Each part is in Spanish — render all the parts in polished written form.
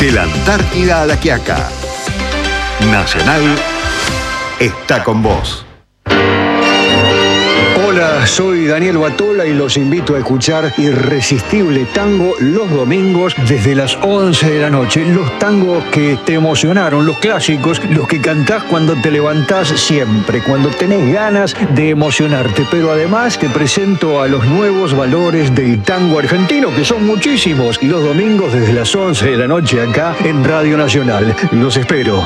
De la Antártida a La Quiaca. Nacional está con vos. Hola, soy Daniel Batola y los invito a escuchar Irresistible Tango los domingos desde las 11 de la noche. Los tangos que te emocionaron, los clásicos, los que cantás cuando te levantás siempre, cuando tenés ganas de emocionarte. Pero además te presento a los nuevos valores del tango argentino, que son muchísimos. Y los domingos desde las 11 de la noche acá en Radio Nacional. Los espero.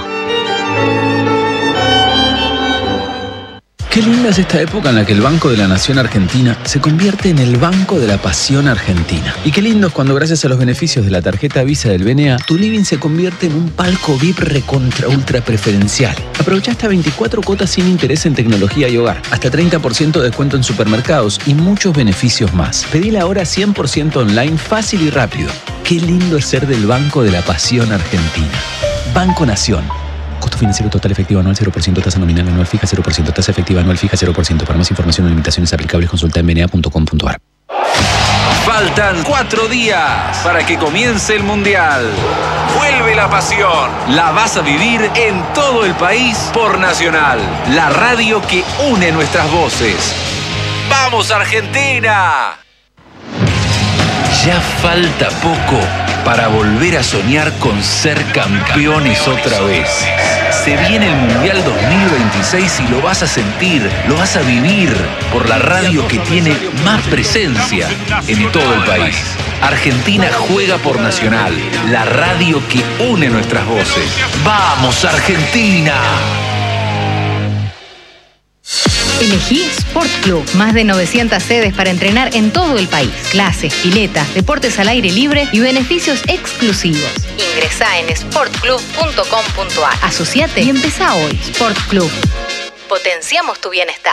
Qué linda es esta época en la que el Banco de la Nación Argentina se convierte en el Banco de la Pasión Argentina. Y qué lindo es cuando, gracias a los beneficios de la tarjeta Visa del BNA, tu living se convierte en un palco VIP recontra ultra preferencial. Aprovecha hasta 24 cuotas sin interés en tecnología y hogar, hasta 30% de descuento en supermercados y muchos beneficios más. Pedila ahora 100% online, fácil y rápido. Qué lindo es ser del Banco de la Pasión Argentina. Banco Nación. Costo financiero total efectivo anual 0%, tasa nominal anual fija 0%, tasa efectiva anual fija 0%. Para más información o limitaciones aplicables consulta en bna.com.ar. Faltan 4 días para que comience el Mundial. Vuelve la pasión. La vas a vivir en todo el país por Nacional, la radio que une nuestras voces. ¡Vamos, Argentina! Ya falta poco para volver a soñar con ser campeones otra vez. Se viene el Mundial 2026 y lo vas a sentir, lo vas a vivir por la radio que tiene más presencia en todo el país. Argentina juega por Nacional, la radio que une nuestras voces. ¡Vamos, Argentina! Elegí Sport Club. Más de 900 sedes para entrenar en todo el país. Clases, piletas, deportes al aire libre y beneficios exclusivos. Ingresá en sportclub.com.ar. Asociate y empezá hoy. Sport Club. Potenciamos tu bienestar.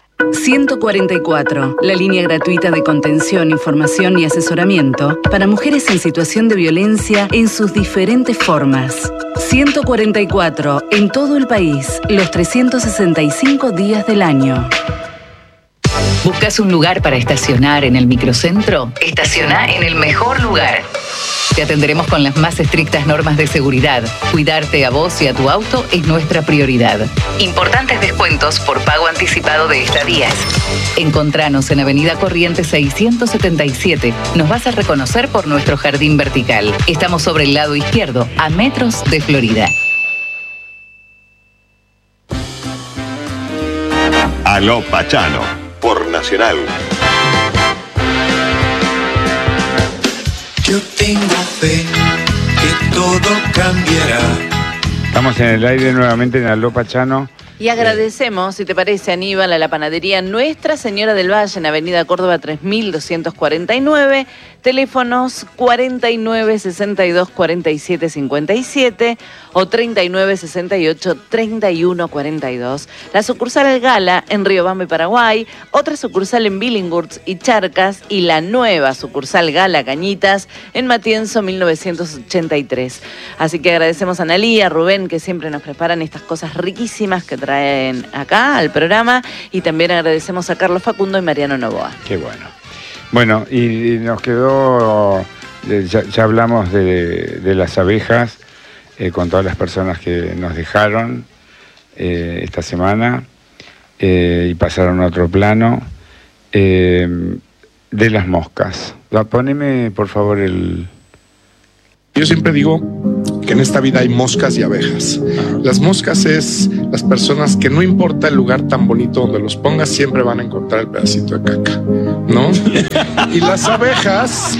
144, la línea gratuita de contención, información y asesoramiento para mujeres en situación de violencia en sus diferentes formas. 144, en todo el país, los 365 días del año. ¿Buscas un lugar para estacionar en el microcentro? Estaciona en el mejor lugar. Te atenderemos con las más estrictas normas de seguridad. Cuidarte a vos y a tu auto es nuestra prioridad. Importantes descuentos por pago anticipado de estadías. Encontranos en Avenida Corrientes 677. Nos vas a reconocer por nuestro jardín vertical. Estamos sobre el lado izquierdo, a metros de Florida. Aló Pachano, por Nacional. Yo tengo fe que todo cambiará. Estamos en el aire nuevamente en Aló Pachano. Y agradecemos, si te parece, Aníbal, a la panadería Nuestra Señora del Valle en Avenida Córdoba 3249, teléfonos 49 62 47 57 o 39 68 31 42. La sucursal El Gala en Riobamba y Paraguay, otra sucursal en Billinghurst y Charcas y la nueva sucursal Gala Cañitas en Matienzo 1983. Así que agradecemos a Analí, a Rubén, que siempre nos preparan estas cosas riquísimas que traen acá al programa, y también agradecemos a Carlos Facundo y Mariano Novoa. Qué bueno. Bueno, y nos quedó, ya hablamos de las abejas, con todas las personas que nos dejaron esta semana y pasaron a otro plano, de las moscas. Poneme, por favor, el... Yo siempre digo que en esta vida hay moscas y abejas. Las moscas es las personas que no importa el lugar tan bonito donde los pongas, siempre van a encontrar el pedacito de caca, ¿no? Y las abejas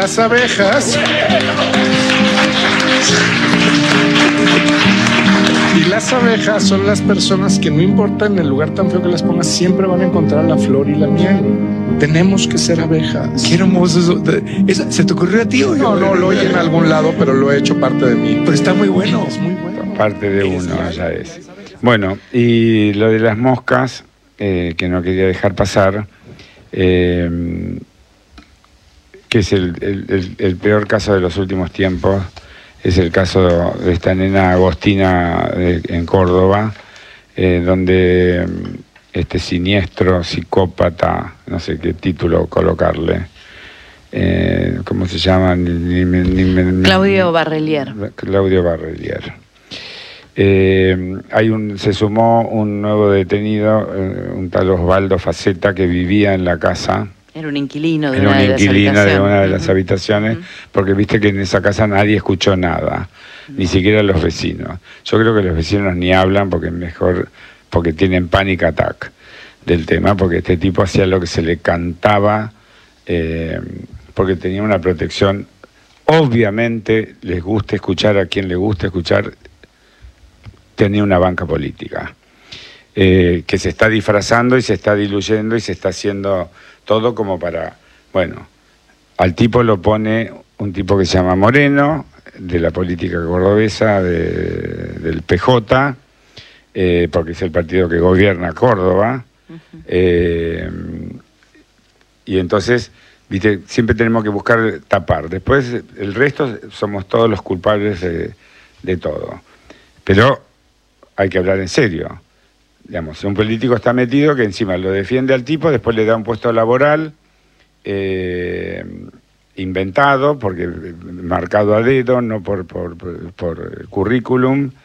son las personas que no importa en el lugar tan feo que las pongas, siempre van a encontrar la flor y la miel. Tenemos que ser abejas. Qué hermoso eso. ¿Se te ocurrió a ti o no? No, lo oí en algún lado, pero lo he hecho parte de mí. Pero está muy bueno. Es muy bueno. Parte de uno, ya es. Bueno, y lo de las moscas, que no quería dejar pasar, que es el peor caso de los últimos tiempos, es el caso de esta nena Agostina en Córdoba, donde este siniestro psicópata, no sé qué título colocarle, ¿cómo se llama? Claudio Barrelier. Claudio Barrelier. Se sumó un nuevo detenido, un tal Osvaldo Faceta, que vivía en la casa. Era un inquilino de una de las habitaciones, porque viste que en esa casa nadie escuchó nada, ni siquiera los vecinos. Yo creo que los vecinos ni hablan porque tienen panic attack del tema, porque este tipo hacía lo que se le cantaba, porque tenía una protección. Obviamente les gusta escuchar a quien le gusta escuchar, tenía una banca política, que se está disfrazando y se está diluyendo y se está haciendo todo como para, bueno, al tipo lo pone un tipo que se llama Moreno, de la política cordobesa, del PJ, porque es el partido que gobierna Córdoba, y entonces, viste, siempre tenemos que buscar tapar. Después, el resto somos todos los culpables de todo. Pero hay que hablar en serio. Digamos, un político está metido que encima lo defiende al tipo, después le da un puesto laboral inventado, porque marcado a dedo, no por currículum,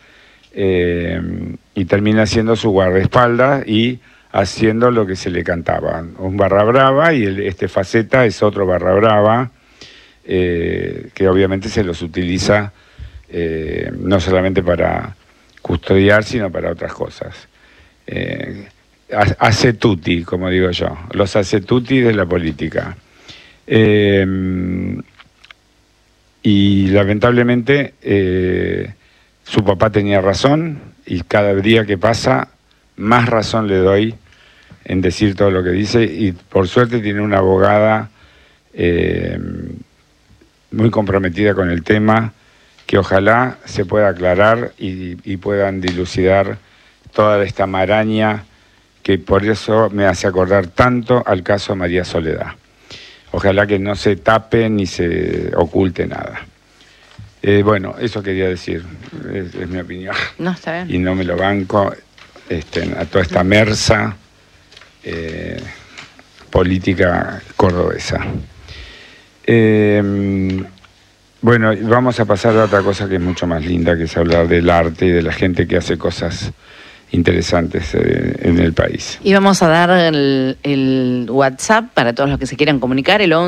y termina siendo su guardaespaldas y haciendo lo que se le cantaba. Un barra brava, y este Faceta es otro barra brava, que obviamente se los utiliza no solamente para custodiar, sino para otras cosas. Hace tutti, como digo yo, los hace tutti de la política. Y lamentablemente su papá tenía razón, y cada día que pasa más razón le doy en decir todo lo que dice, y por suerte tiene una abogada muy comprometida con el tema, que ojalá se pueda aclarar y puedan dilucidar toda esta maraña, que por eso me hace acordar tanto al caso María Soledad. Ojalá que no se tape ni se oculte nada. Bueno, eso quería decir, es mi opinión. No, está bien. Y no me lo banco a toda esta mersa política cordobesa. Bueno, vamos a pasar a otra cosa que es mucho más linda, que es hablar del arte y de la gente que hace cosas interesantes en el país. Y vamos a dar el WhatsApp para todos los que se quieran comunicar, el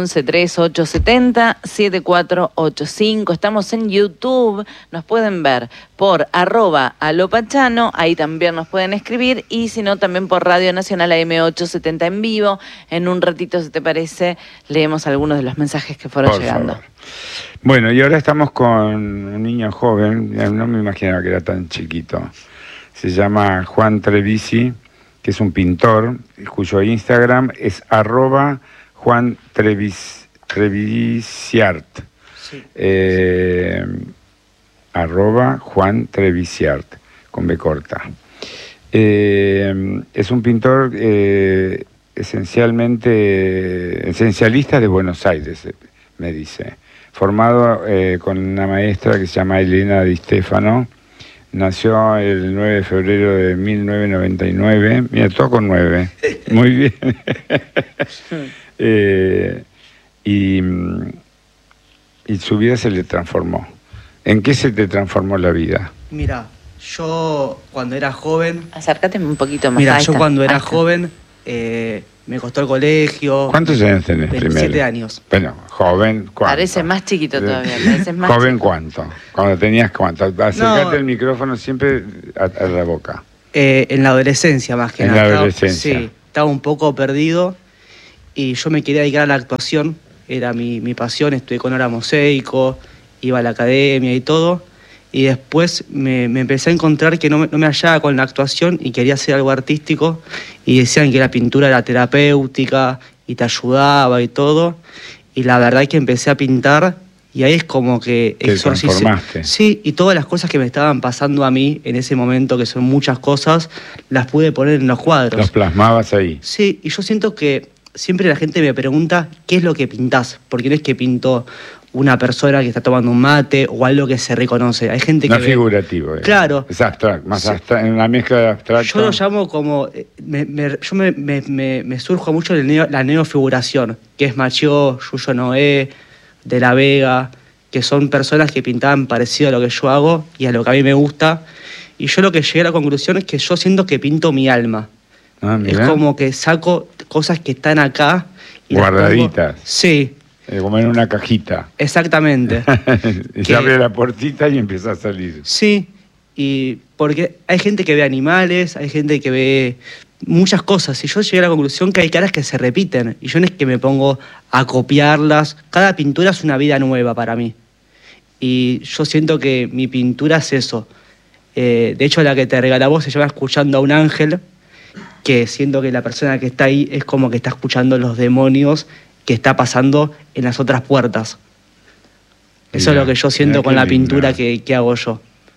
1138707485. Estamos en YouTube, nos pueden ver por @alopachano, ahí también nos pueden escribir, y si no, también por Radio Nacional AM870 en vivo. En un ratito, si te parece, leemos algunos de los mensajes que fueron llegando. Favor. Bueno, y ahora estamos con un niño joven, no me imaginaba que era tan chiquito. Se llama Juan Trevisi, que es un pintor, cuyo Instagram es @JuanTrevisiart. Sí. @JuanTrevisiart, con B corta. Es un pintor esencialista de Buenos Aires, me dice. Formado con una maestra que se llama Elena Di Stefano. Nació el 9 de febrero de 1999. Mira, todo con 9. Muy bien. Y su vida se le transformó. ¿En qué se te transformó la vida? Mira, yo cuando era joven... Acércate un poquito más. Mira, yo cuando era joven me costó el colegio. ¿Cuántos años tenés 27 primero? años. Bueno, joven, ¿cuánto? Parece más chiquito todavía. Más ¿Joven chico. cuánto? Cuando tenías cuánto. Acércate el micrófono siempre a la boca. En la adolescencia más que nada. En la adolescencia. Sí, estaba un poco perdido y yo me quería dedicar a la actuación. Era mi pasón, estudié con hora mosaico, iba a la academia y todo. Y después me empecé a encontrar que no me hallaba con la actuación y quería hacer algo artístico. Y decían que la pintura era terapéutica y te ayudaba y todo. Y la verdad es que empecé a pintar y ahí es como que exorcicé. Sí, y todas las cosas que me estaban pasando a mí en ese momento, que son muchas cosas, las pude poner en los cuadros. Los plasmabas ahí. Sí, y yo siento que siempre la gente me pregunta qué es lo que pintás, porque no es que pinto una persona que está tomando un mate o algo que se reconoce. Hay gente que no figurativo. Claro. Es abstracto, más abstracto, en una mezcla de abstracto. Yo lo llamo como... yo me surjo mucho la neofiguración, que es Machió, Yuyo Noé, De la Vega, que son personas que pintaban parecido a lo que yo hago y a lo que a mí me gusta. Y yo lo que llegué a la conclusión es que yo siento que pinto mi alma. Es como que saco cosas que están acá. Y guardaditas. Sí. Como en una cajita. Exactamente. Se abre la puertita y empieza a salir. Sí, y porque hay gente que ve animales, hay gente que ve muchas cosas, y yo llegué a la conclusión que hay caras que se repiten, y yo no es que me pongo a copiarlas, cada pintura es una vida nueva para mí. Y yo siento que mi pintura es eso. De hecho, la que te regala vos se llama Escuchando a un ángel, que siento que la persona que está ahí es como que está escuchando los demonios que está pasando en las otras puertas. Eso es lo que yo siento con la pintura que hago yo.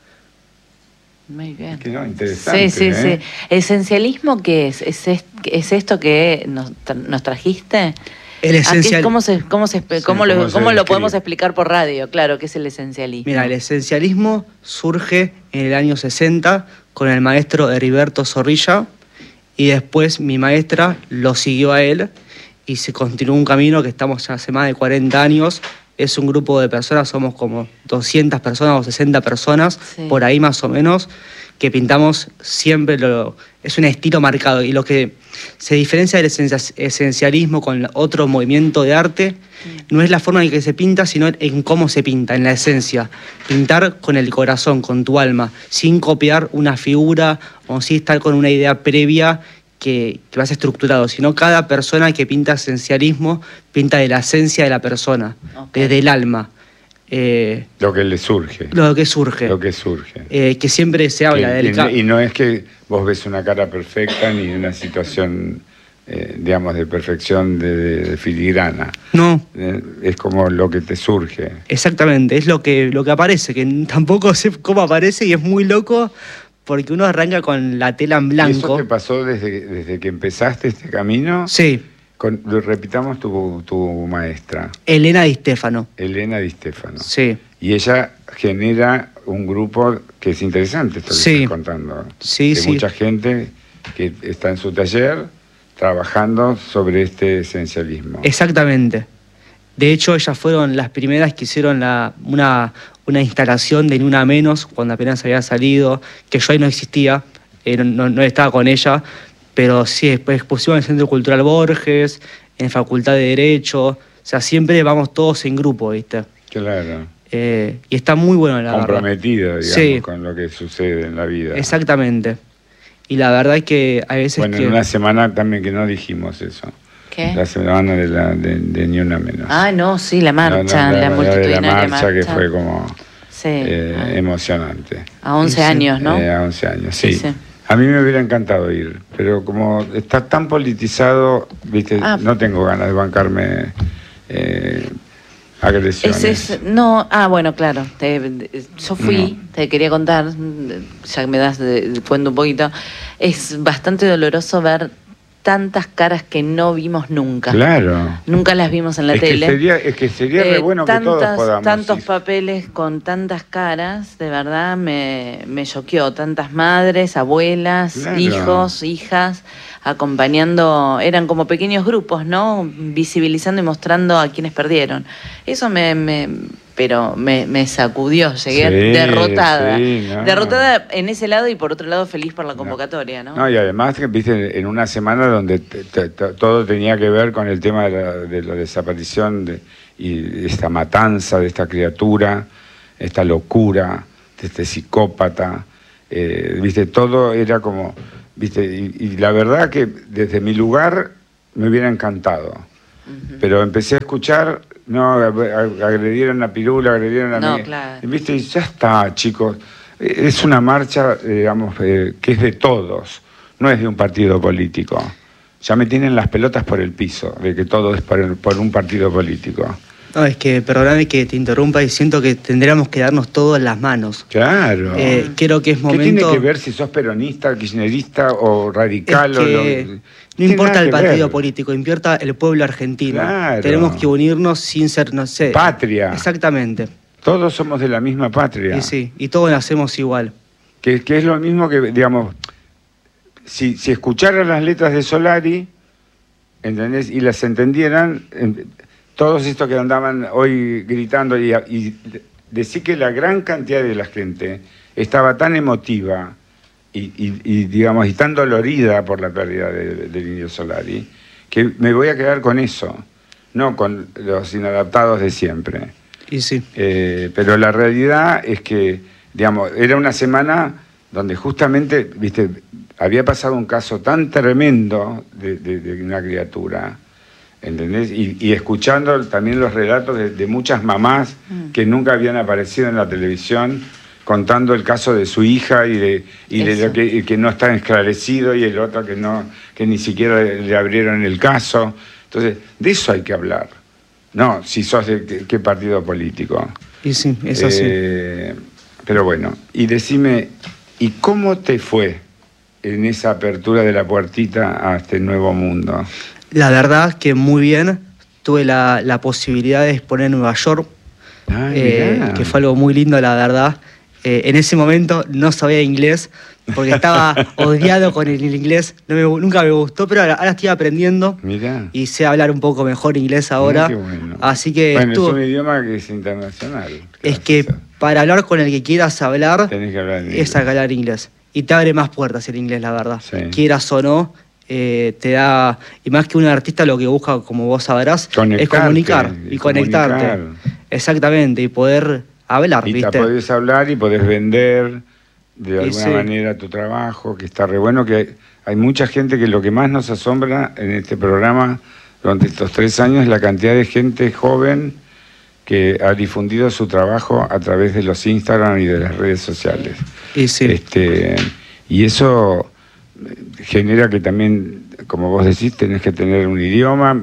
Muy bien. Que no, interesante. Sí. ¿Esencialismo qué es? ¿Es esto que nos trajiste? El esencial... ¿Cómo lo podemos explicar por radio? Claro, ¿qué es el esencialismo? Mira, el esencialismo surge en el año 60 con el maestro Heriberto Zorrilla, y después mi maestra lo siguió a él y se continuó un camino que estamos ya hace más de 40 años. Es un grupo de personas, somos como 200 personas o 60 personas, por ahí más o menos, que pintamos siempre, es un estilo marcado. Y lo que se diferencia del esencialismo con otro movimiento de arte no es la forma en que se pinta, sino en cómo se pinta, en la esencia. Pintar con el corazón, con tu alma, sin copiar una figura o sin estar con una idea previa que vas estructurado, sino cada persona que pinta esencialismo pinta de la esencia de la persona, desde el alma. Lo que le surge. Lo que surge. Que siempre se habla del... Y no es que vos ves una cara perfecta ni una situación, digamos, de perfección de filigrana. No. Es como lo que te surge. Exactamente, es lo que aparece, que tampoco sé cómo aparece y es muy loco porque uno arranca con la tela en blanco. ¿Y eso te pasó desde que empezaste este camino? Sí. Repitamos tu maestra. Elena Di Stefano. Elena Di Stefano. Sí. Y ella genera un grupo que es interesante, esto que estás contando. Sí, de mucha gente que está en su taller trabajando sobre este esencialismo. Exactamente. De hecho, ellas fueron las primeras que hicieron una instalación de Ni Una Menos, cuando apenas había salido, que yo ahí no existía, no estaba con ella, pero sí, después expusimos en el Centro Cultural Borges, en Facultad de Derecho, o sea, siempre vamos todos en grupo, ¿viste? Claro. Y está muy bueno, la verdad. Comprometido, digamos, con lo que sucede en la vida. Exactamente. Y la verdad es que a veces Bueno, en una semana también que no dijimos eso. ¿Qué? La semana de Ni Una Menos. Ah, no, sí, la marcha, la multitudinaria marcha. Que fue como emocionante. A 11 años, ¿no? A 11 años, sí. A mí me hubiera encantado ir, pero como está tan politizado, viste, no tengo ganas de bancarme agresiones. Bueno, claro. Yo fui, te quería contar, ya que me das cuento un poquito, es bastante doloroso ver tantas caras que no vimos nunca. Claro. Nunca las vimos en la tele. Es que sería re bueno que todos podamos tantos ir. Papeles con tantas caras, de verdad me choqueó. Tantas madres, abuelas, hijos, hijas, acompañando, eran como pequeños grupos, ¿no? Visibilizando y mostrando a quienes perdieron. Eso pero me sacudió, llegué derrotada. Derrotada en ese lado y por otro lado feliz por la convocatoria, ¿no? No, y además, viste, en una semana donde todo tenía que ver con el tema de la desaparición y esta matanza de esta criatura, esta locura, de este psicópata, viste, todo era como, viste, y la verdad que desde mi lugar me hubiera encantado, pero empecé a escuchar... No, agredieron a Pirula, agredieron a mí. Claro. ¿Viste? Y ya está, chicos. Es una marcha, digamos, que es de todos, no es de un partido político. Ya me tienen las pelotas por el piso, de que todo es por un partido político. No, es que, perdóname que te interrumpa, y siento que tendríamos que darnos todo en las manos. Claro. Creo que es momento... ¿Qué tiene que ver si sos peronista, kirchnerista o radical? Es que no importa el partido político, importa el pueblo argentino. Claro. Tenemos que unirnos sin ser, no sé... Patria. Exactamente. Todos somos de la misma patria. Y sí, y todos nacemos igual. Que es lo mismo que, digamos, si escucharan las letras de Solari, ¿entendés? Y las entendieran... Todos estos que andaban hoy gritando y decir que la gran cantidad de la gente estaba tan emotiva y digamos, y tan dolorida por la pérdida del Indio Solari, que me voy a quedar con eso, no con los inadaptados de siempre. Y sí. Pero la realidad es que, digamos, era una semana donde justamente, viste, había pasado un caso tan tremendo de una criatura, ¿entendés? Y escuchando también los relatos de muchas mamás que nunca habían aparecido en la televisión contando el caso de su hija y de lo que no está esclarecido, y el otro que ni siquiera le abrieron el caso. Entonces, de eso hay que hablar. No, si sos de qué partido político. Y sí, es así. Pero bueno, y decime, ¿y cómo te fue en esa apertura de la puertita a este nuevo mundo? La verdad que muy bien. Tuve la posibilidad de exponer en Nueva York, que fue algo muy lindo, la verdad. En ese momento no sabía inglés, porque estaba odiado con el inglés. Nunca me gustó, pero ahora estoy aprendiendo. Mirá. Y sé hablar un poco mejor inglés ahora. Mirá, qué bueno. Así que bueno, es un idioma que es internacional. Es que para hablar con el que quieras hablar, tenés que hablar inglés. Es hablar inglés. Y te abre más puertas el inglés, la verdad. Sí. Quieras o no. Te da, y más que un artista lo que busca, como vos sabrás, es comunicar y conectarte. Exactamente, y poder hablar, y ¿viste? Y podés hablar y podés vender de alguna manera tu trabajo, que está re bueno, que hay mucha gente que lo que más nos asombra en este programa durante estos 3 años es la cantidad de gente joven que ha difundido su trabajo a través de los Instagram y de las redes sociales. Y sí. Y eso genera que también, como vos decís, tenés que tener un idioma,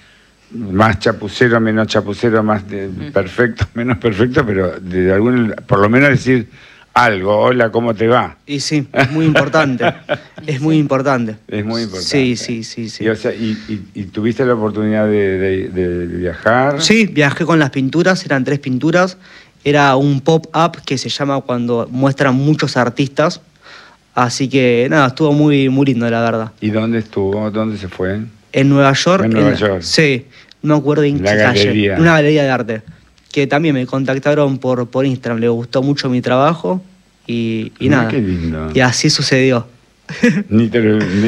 más chapucero, menos chapucero, más perfecto, menos perfecto, pero por lo menos decir algo. Hola, ¿cómo te va? Y sí, es muy importante. Es muy importante. Es muy importante. Sí. Y, o sea, ¿y tuviste la oportunidad de viajar? Sí, viajé con las pinturas, eran 3 pinturas. Era un pop-up que se llama cuando muestran muchos artistas. Así que nada, estuvo muy, muy lindo, la verdad. ¿Y dónde estuvo? ¿Dónde se fue? En Nueva York. En Nueva York. Sí, no me acuerdo en qué calle. Una galería de arte. Que también me contactaron por Instagram. Le gustó mucho mi trabajo y nada. Qué lindo. Y así sucedió. No te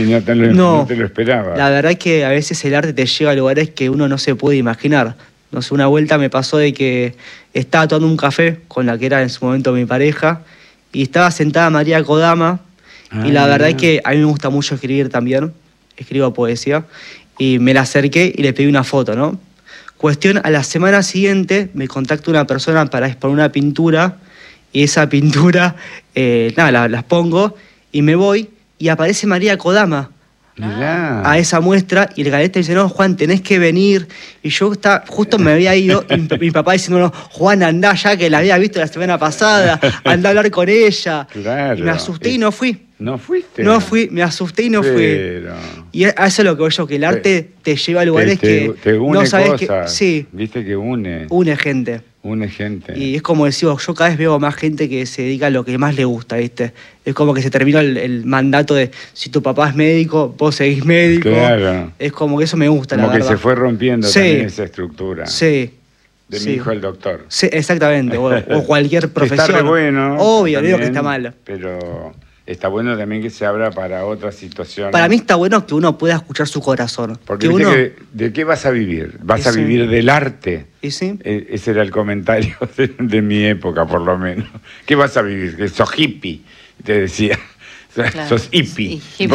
lo esperaba. La verdad es que a veces el arte te lleva a lugares que uno no se puede imaginar. No sé, una vuelta me pasó de que estaba tomando un café con la que era en su momento mi pareja y estaba sentada María Kodama. Y la verdad es que a mí me gusta mucho escribir también, escribo poesía, y me la acerqué y le pedí una foto, ¿no? Cuestión, a la semana siguiente me contacta una persona para exponer una pintura, y esa pintura, las pongo, y me voy, y aparece María Kodama a esa muestra, y el galerista dice, no, Juan, tenés que venir, y yo justo me había ido, y mi papá diciendo, no, Juan, andá ya, que la había visto la semana pasada, andá a hablar con ella. Claro. Y me asusté y no fui. ¿No fuiste? No fui, me asusté y no fui. Y a eso es lo que voy yo, que el arte te lleva a lugares que te une no sabes cosas. Sí. Viste que une. Une gente. Une gente. Y es como decimos, yo cada vez veo más gente que se dedica a lo que más le gusta, ¿viste? Es como que se terminó el mandato de si tu papá es médico, vos seguís médico. Claro. Es como que eso me gusta, como la verdad. Como que se fue rompiendo también esa estructura. Sí. De mi hijo el doctor. Sí, exactamente. O cualquier profesión. Está re bueno. Obvio, no digo que está mal. Pero está bueno también que se abra para otras situaciones. Para mí está bueno que uno pueda escuchar su corazón. Porque ¿de qué vas a vivir? ¿Vas a vivir del arte? ¿Y sí? Ese era el comentario de mi época, por lo menos. ¿Qué vas a vivir? Que sos hippie, te decía. Claro. Sos hippie. Sí.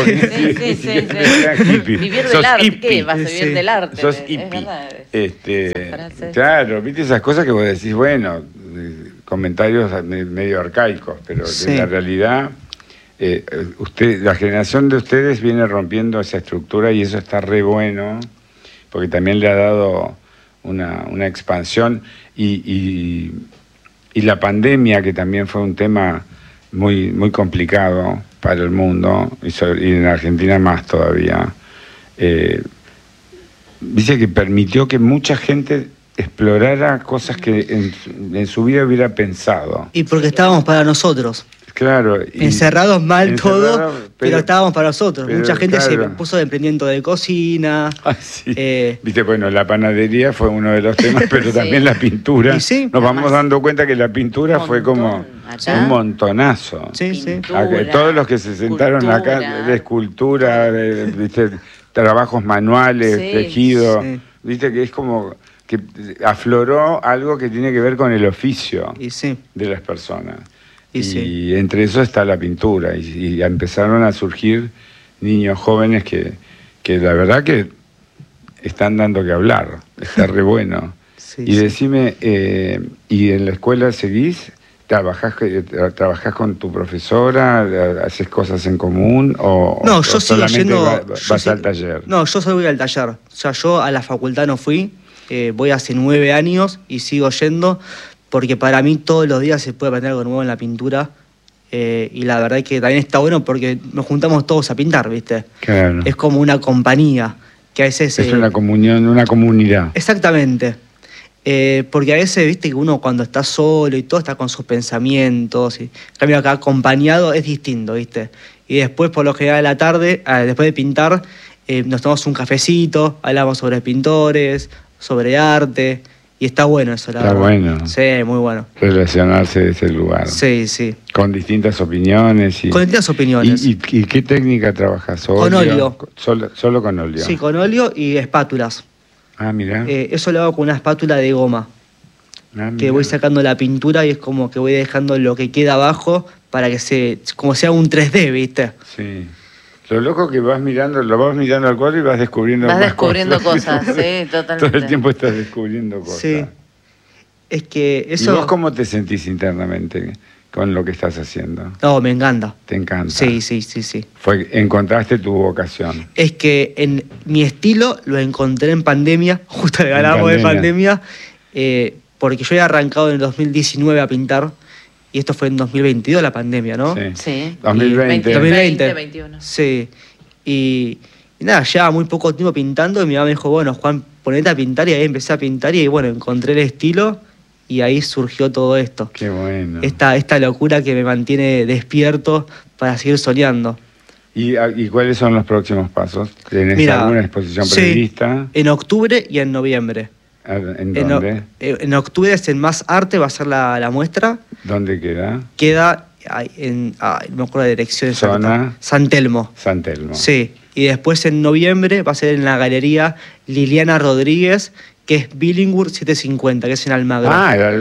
Vivir del arte, hippie. ¿Qué? ¿Vas a vivir del arte? Sos hippie. Claro, viste esas cosas que vos decís, bueno, comentarios medio arcaicos, pero en la realidad... la generación de ustedes viene rompiendo esa estructura y eso está re bueno, porque también le ha dado una expansión y la pandemia, que también fue un tema muy, muy complicado para el mundo y en Argentina más todavía. Dice que permitió que mucha gente explorara cosas que en su vida hubiera pensado. Y porque estábamos para nosotros. Claro. Encerrados mal todo, pero estábamos para nosotros. Mucha gente se puso de emprendimiento de cocina. Sí. Viste, bueno, la panadería fue uno de los temas, pero también la pintura. Nos vamos dando cuenta que la pintura fue como un montonazo. Todos los que se sentaron acá, de escultura, viste, trabajos manuales, tejido, viste que es como que afloró algo que tiene que ver con el oficio de las personas. Y entre eso está la pintura. Y empezaron a surgir niños jóvenes que la verdad que están dando que hablar. Está re bueno. Y decime, ¿y en la escuela seguís? ¿Trabajás con tu profesora? ¿Haces cosas en común? No, yo sigo yendo. ¿Vas al taller? No, yo solo voy al taller. O sea, yo a la facultad no fui. Voy hace 9 años y sigo yendo. Porque para mí todos los días se puede aprender algo nuevo en la pintura. Y la verdad es que también está bueno porque nos juntamos todos a pintar, ¿viste? Claro. Es como una compañía. Que a veces, es una comunión, una comunidad. Exactamente. Porque a veces, viste, que uno cuando está solo y todo está con sus pensamientos. En cambio acá acompañado es distinto, ¿viste? Y después, por lo general, a la tarde, después de pintar, nos tomamos un cafecito, hablamos sobre pintores, sobre arte. Y está bueno eso, la verdad. Está bueno. Sí, muy bueno. Relacionarse de ese lugar. Sí. Con distintas opiniones. Con distintas opiniones. ¿Y qué técnica trabajas? Con óleo. Solo con óleo. Sí, con óleo y espátulas. Ah, mira. Eso lo hago con una espátula de goma. Que voy sacando la pintura y es como que voy dejando lo que queda abajo para que como sea un 3D, ¿viste? Sí. Lo loco que lo vas mirando al cuadro y vas descubriendo cosas, sí, totalmente. Todo el tiempo estás descubriendo cosas. Sí. Es que eso... ¿Y vos cómo te sentís internamente con lo que estás haciendo? No, me encanta. ¿Te encanta? Sí. Encontraste tu vocación. Es que en mi estilo lo encontré en pandemia, justo le ganamos de pandemia, porque yo había arrancado en el 2019 a pintar. Y esto fue en 2022 la pandemia, ¿no? Sí. 2020. 2021. Sí. Y nada, ya muy poco tiempo pintando y mi mamá me dijo, bueno, Juan, ponete a pintar. Y ahí empecé a pintar y bueno, encontré el estilo y ahí surgió todo esto. Qué bueno. Esta locura que me mantiene despierto para seguir soñando. ¿Y cuáles son los próximos pasos? ¿Tenés alguna exposición prevista? En octubre y en noviembre. ¿En dónde? En octubre es en Más Arte, va a ser la muestra. ¿Dónde queda? Queda no me acuerdo la dirección exacta. ¿Zona? San Telmo. San Telmo. Sí. Y después en noviembre va a ser en la galería Liliana Rodríguez, que es Billinghurst 750, que es en Almagro.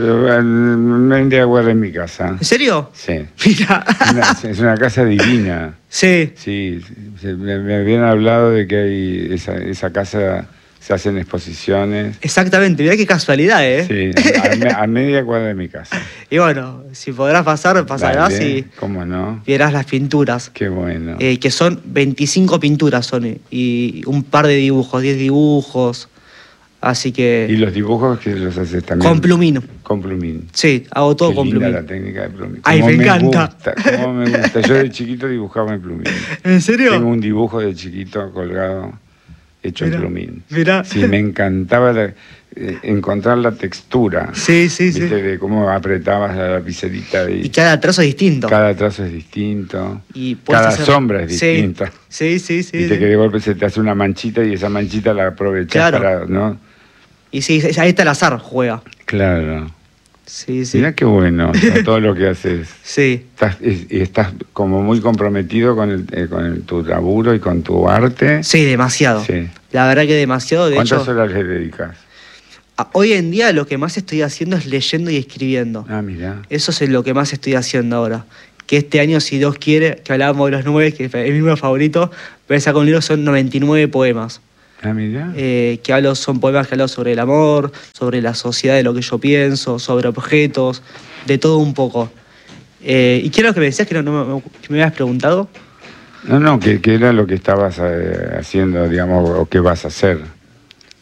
Vendí agua en mi casa. ¿En serio? Sí. Mira. Es una casa divina. Sí. Sí, me habían hablado de que hay esa casa... Se hacen exposiciones. Exactamente, mirá qué casualidad, ¿eh? Sí, a media cuadra de mi casa. Y bueno, si podrás pasarás y... ¿Cómo no? Verás las pinturas. Qué bueno. Que son 25 pinturas son, y un par de dibujos, 10 dibujos. Así que... ¿Y los dibujos que los haces también? Con plumín. Con plumín. Sí, hago todo con plumín. La técnica de plumín. Ay, me encanta. Cómo me gusta. Yo de chiquito dibujaba en plumín. ¿En serio? Tengo un dibujo de chiquito colgado. Hecho en plumín. Mirá. Sí, me encantaba encontrar la textura. Sí. De cómo apretabas la lapicerita. Y cada trazo es distinto. Cada trazo es distinto. Y cada sombra es distinta. Sí. Viste que de golpe se te hace una manchita y esa manchita la aprovechás para, ¿no? Y sí, ahí está el azar, juega. Claro. Sí. Mirá qué bueno todo lo que haces. Sí. Estás como muy comprometido con tu laburo y con tu arte. Sí, demasiado. Sí. La verdad que demasiado. ¿Cuántas horas le dedicas? Hoy en día lo que más estoy haciendo es leyendo y escribiendo. Ah, mirá. Eso es lo que más estoy haciendo ahora. Que este año, si Dios quiere, que hablábamos de los 9, que es mi número favorito, voy a sacar un libro, son 99 poemas. Ah, mirá. Son poemas que hablo sobre el amor, sobre la sociedad, de lo que yo pienso, sobre objetos, de todo un poco. ¿Y qué era lo que me decías que me habías preguntado? No, ¿qué era lo que estabas haciendo, digamos, o qué vas a hacer?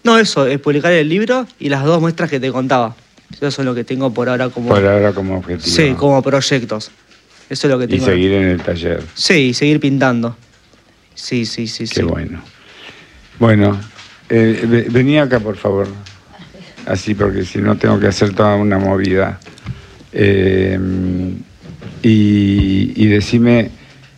No, eso, publicar el libro y las 2 muestras que te contaba. Eso es lo que tengo por ahora como... Por ahora como objetivo. Sí, como proyectos. Eso es lo que tengo. Y seguir en el taller. Sí, y seguir pintando. Sí. Qué bueno. Bueno, vení acá, por favor. Así, porque si no tengo que hacer toda una movida. Y decime,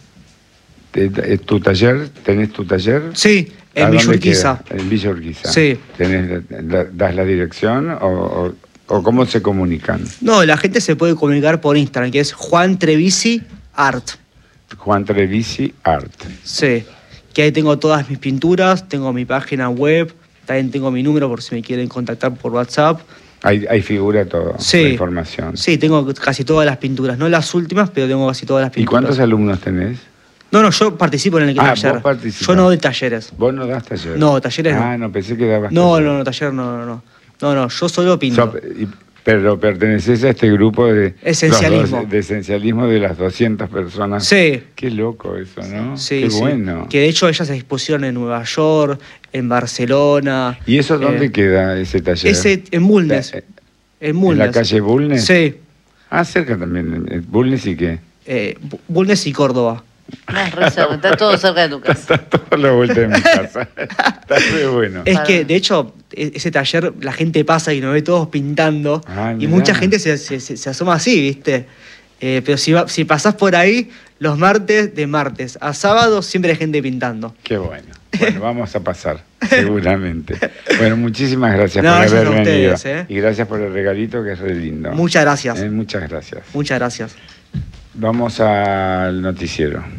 ¿tu taller? ¿Tenés tu taller? Sí, en Villa Urquiza. En Villa Urquiza. Sí. ¿Das la dirección o cómo se comunican? No, la gente se puede comunicar por Instagram, que es Juan Trevisi Art. Juan Trevisi Art. Sí, que ahí tengo todas mis pinturas, tengo mi página web, también tengo mi número por si me quieren contactar por WhatsApp. Ahí figura todo, sí, la información. Sí, tengo casi todas las pinturas, no las últimas, pero tengo casi todas las pinturas. ¿Y cuántos alumnos tenés? No, yo participo en el taller. Vos participás. Yo no doy talleres. ¿Vos no das talleres? No, talleres no. No, pensé que dabas no, talleres. No, taller no. No, yo solo pinto. Pero perteneces a este grupo de... Esencialismo. De esencialismo de las 200 personas. Sí. Qué loco eso, ¿no? Sí, Qué bueno. Que de hecho ellas se expusieron en Nueva York, en Barcelona. ¿Y eso dónde queda ese taller? En Bulnes. ¿En la calle Bulnes? Sí. Ah, cerca también. ¿Bulnes y qué? Bulnes y Córdoba. Está todo cerca de tu casa. Está todo a la vuelta de mi casa. Está muy bueno. Es que, de hecho, ese taller, la gente pasa y nos ve todos pintando. Y mucha gente se asoma así, ¿viste? Pero si pasás por ahí, los martes, de martes a sábado, siempre hay gente pintando. Qué bueno. Bueno, vamos a pasar, seguramente. Bueno, muchísimas gracias por gracias haber venido. Ustedes, Y gracias por el regalito, que es re lindo. Muchas gracias. Muchas gracias. Muchas gracias. Vamos al noticiero.